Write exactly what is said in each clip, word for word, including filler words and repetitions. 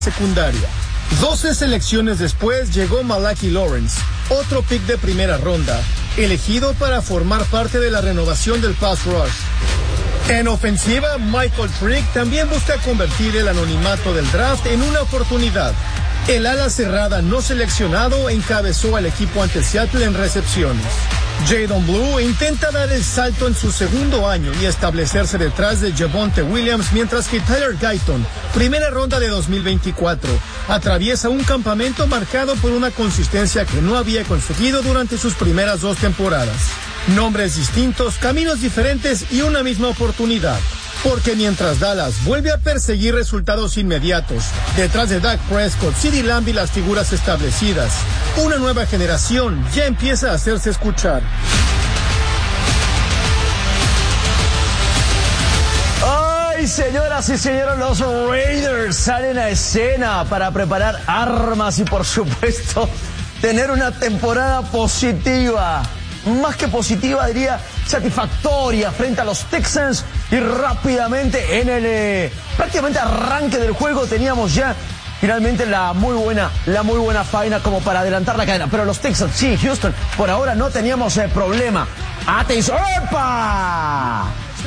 secundaria. doce selecciones después llegó Malachi Lawrence, otro pick de primera ronda, elegido para formar parte de la renovación del pass rush. En ofensiva, Michael Trick también busca convertir el anonimato del draft en una oportunidad. El ala cerrada no seleccionado encabezó al equipo ante Seattle en recepciones. Jadon Blue intenta dar el salto en su segundo año y establecerse detrás de Javonte Williams, mientras que Tyler Guyton, primera ronda de dos mil veinticuatro, atraviesa un campamento marcado por una consistencia que no había conseguido durante sus primeras dos temporadas. Nombres distintos, caminos diferentes y una misma oportunidad. Porque mientras Dallas vuelve a perseguir resultados inmediatos, detrás de Dak Prescott, CeeDee Lamb y las figuras establecidas, una nueva generación ya empieza a hacerse escuchar. ¡Ay, señoras y señores! Los Raiders salen a escena para preparar armas y, por supuesto, tener una temporada positiva. Más que positiva, diría satisfactoria frente a los Texans, y rápidamente en el eh, prácticamente arranque del juego teníamos ya finalmente la muy buena la muy buena faena como para adelantar la cadena. Pero los Texans, sí, Houston, por ahora no teníamos el eh, problema. ¡Atención! ¡Opa!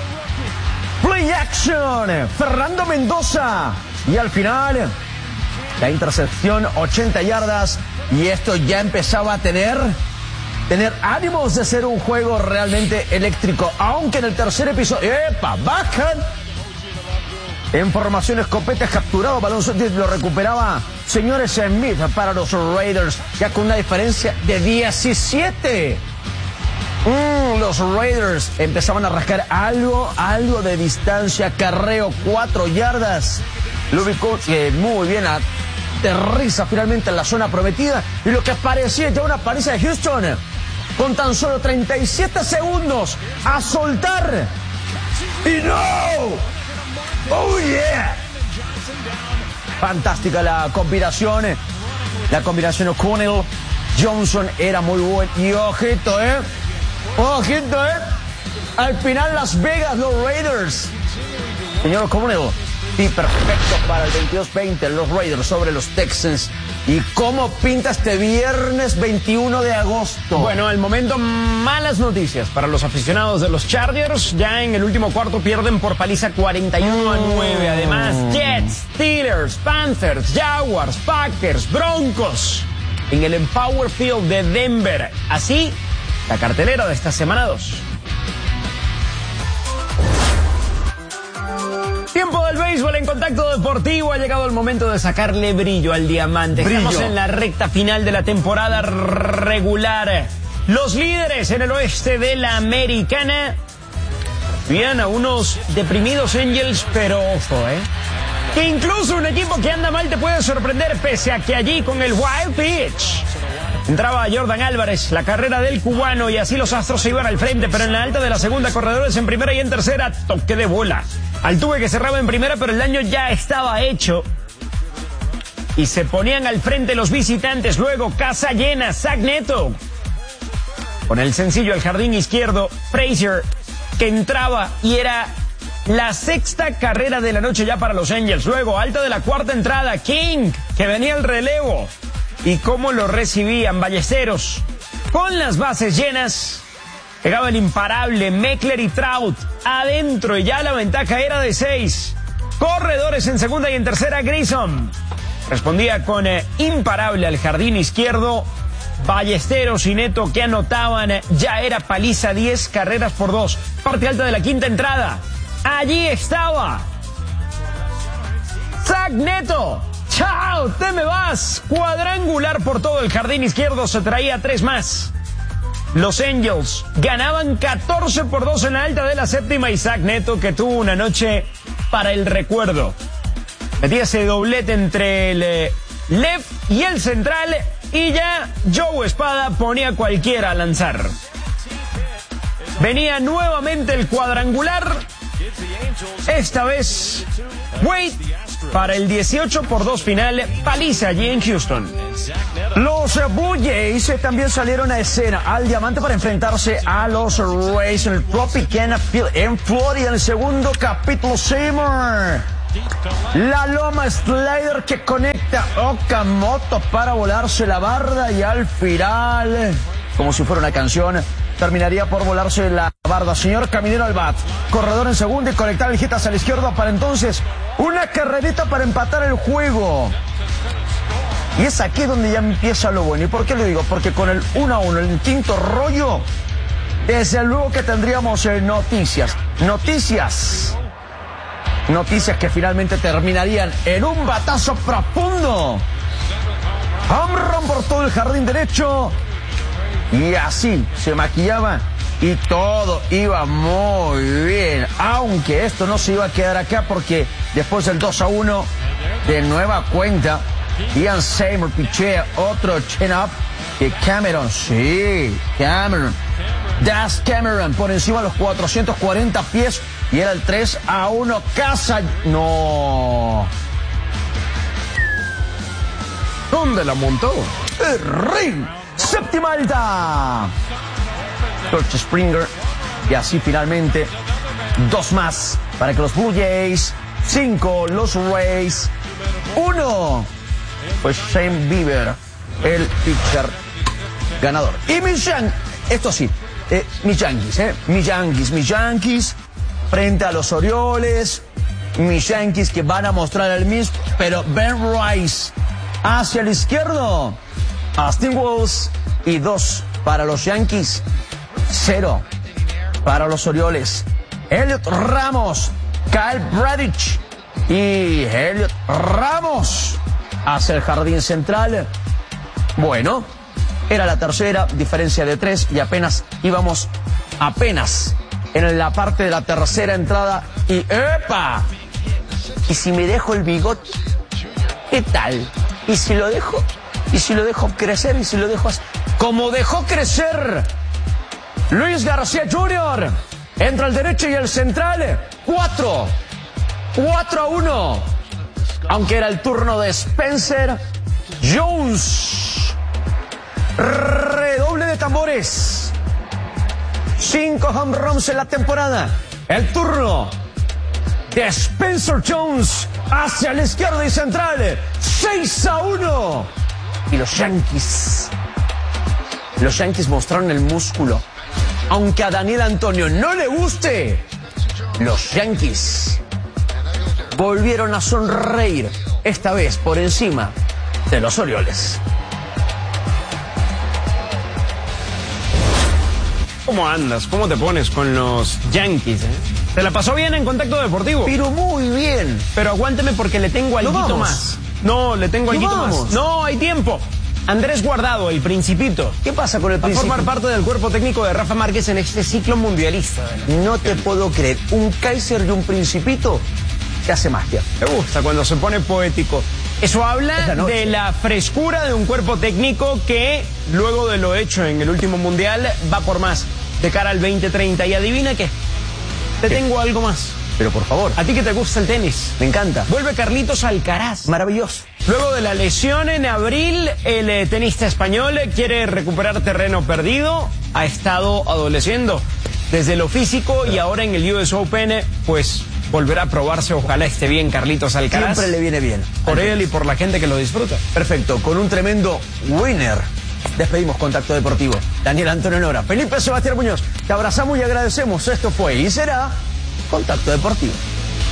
Play action, Fernando Mendoza, y al final la intercepción, ochenta yardas, y esto ya empezaba a tener Tener ánimos de ser un juego realmente eléctrico, aunque en el tercer episodio, ¡epa! ¡Bajan! En formación escopeta, capturado, balón suelto, lo recuperaba, señores, Smith para los Raiders, ya con una diferencia de diecisiete. Mm, los Raiders empezaban a rascar algo, algo de distancia, carreo, cuatro yardas. Lo ubicó eh, muy bien, aterriza finalmente en la zona prometida, y lo que parecía ya una paliza de Houston, con tan solo treinta y siete segundos a soltar. ¡Y no! ¡Oh, yeah! Fantástica la combinación. La combinación O'Connell, Johnson era muy buena. Y ojito, ¿eh? Ojito, ¿eh? Al final Las Vegas, los Raiders. Señor O'Connell, sí, perfecto para el veintidós veinte, los Raiders sobre los Texans. ¿Y cómo pinta este viernes veintiuno de agosto? Bueno, al momento, malas noticias para los aficionados de los Chargers. Ya en el último cuarto pierden por paliza cuarenta y uno a nueve. Además, Jets, Steelers, Panthers, Jaguars, Packers, Broncos en el Empower Field de Denver. Así, la cartelera de esta semana dos. Tiempo del béisbol en Contacto Deportivo. Ha llegado el momento de sacarle brillo al diamante. Brillo. Estamos en la recta final de la temporada regular. Los líderes en el oeste de la Americana veían a unos deprimidos Angels, pero ojo, ¿eh? Que incluso un equipo que anda mal te puede sorprender, pese a que allí con el wild pitch entraba Jordan Álvarez, la carrera del cubano, y así los Astros se iban al frente, pero en la alta de la segunda, corredores en primera y en tercera, toque de bola. Altuve que cerraba en primera, pero el daño ya estaba hecho y se ponían al frente los visitantes. Luego, casa llena, Zach Neto con el sencillo al jardín izquierdo, Frazier, que entraba y era la sexta carrera de la noche ya para los Angels. Luego, alta de la cuarta entrada, King, que venía al relevo. Y cómo lo recibían Ballesteros. Con las bases llenas, llegaba el imparable Meckler y Trout adentro, y ya la ventaja era de seis. Corredores en segunda y en tercera, Grayson respondía con eh, imparable al jardín izquierdo. Ballesteros y Neto que anotaban, eh, ya era paliza, diez carreras por dos. Parte alta de la quinta entrada, allí estaba Zach Neto. ¡Chao! ¡Te me vas! Cuadrangular por todo el jardín izquierdo, se traía tres más. Los Angels ganaban catorce por dos en la alta de la séptima, y Zach Neto, que tuvo una noche para el recuerdo. Metía ese doblete entre el eh, left y el central, y ya Joe Espada ponía cualquiera a lanzar. Venía nuevamente el cuadrangular. Esta vez Wade para el dieciocho por dos final, paliza allí en Houston. Los Blue Jays también salieron a escena al diamante para enfrentarse a los Rays en el Tropicana Field en Florida, en el segundo capítulo. Seymour La loma slider que conecta Okamoto para volarse la barda y al final, como si fuera una canción, terminaría por volarse la barda. Señor Caminero al bat, corredor en segunda y conectar el hit hacia la izquierda para entonces una carrerita para empatar el juego. Y es aquí donde ya empieza lo bueno. ¿Y por qué lo digo? Porque con el uno a uno, el quinto rollo, desde luego que tendríamos eh, noticias. Noticias. Noticias que finalmente terminarían en un batazo profundo. Home run por todo el jardín derecho. Y así se maquillaba y todo iba muy bien. Aunque esto no se iba a quedar acá porque después del dos a uno, de nueva cuenta, Ian Seymour pichea otro chin-up que Cameron, sí, Cameron. Das Cameron por encima de los cuatrocientos cuarenta pies y era el tres a uno. Casa, no. ¿Dónde la montó? El ring. Séptima alta. George Springer. Y así finalmente dos más para que los Blue Jays, cinco los Rays, uno pues Shane Bieber, el pitcher ganador. Y mis Yankees, esto sí, eh, mis Yankees, eh, mis Yankees, mis Yankees frente a los Orioles, mis Yankees que van a mostrar el mismo, pero Ben Rice hacia el izquierdo, Austin Wells y dos para los Yankees, cero para los Orioles. Elliot Ramos, Kyle Bradish y Elliot Ramos hacia el jardín central. Bueno, era la tercera, diferencia de tres y apenas íbamos apenas en la parte de la tercera entrada y ¡epa! ¿Y si me dejo el bigote? ¿Qué tal? ¿Y si lo dejo? ¿Y si lo dejo crecer? ¿Y si lo dejo así? Como dejó crecer Luis García junior Entra el derecho y el central. Cuatro. Cuatro a uno. Aunque era el turno de Spencer Jones. Redoble de tambores. Cinco home runs en la temporada. El turno de Spencer Jones hacia la izquierda y central. Seis a uno. Y los Yankees. Los Yankees mostraron el músculo. Aunque a Daniel Antonio no le guste, los Yankees volvieron a sonreír, esta vez por encima de los Orioles. ¿Cómo andas? ¿Cómo te pones con los Yankees? Eh? ¿Te la pasó bien en Contacto Deportivo? Pero muy bien. Pero aguánteme porque le tengo alguito más. No, le tengo alguito más. No, hay tiempo. Andrés Guardado, el Principito. ¿Qué pasa con el Principito? Va a formar parte del cuerpo técnico de Rafa Márquez en este ciclo mundialista. No te puedo creer. Un Kaiser y un Principito que hace magia. Me gusta cuando se pone poético. Eso habla de la frescura de un cuerpo técnico que, luego de lo hecho en el último mundial, va por más de cara al veinte treinta. Y adivina qué, te ¿Qué? tengo algo más. Pero por favor. A ti que te gusta el tenis. Me encanta. Vuelve Carlitos Alcaraz. Maravilloso. Luego de la lesión en abril, el eh, tenista español quiere recuperar terreno perdido. Ha estado adoleciendo desde lo físico y ahora en el U S Open, pues volverá a probarse. Ojalá esté bien Carlitos Alcaraz. Siempre le viene bien. Por él y por la gente que lo disfruta. Perfecto. Con un tremendo winner. Despedimos Contacto Deportivo. Daniel Antonio Nora, Felipe Sebastián Muñoz. Te abrazamos y agradecemos. Esto fue y será Contacto Deportivo.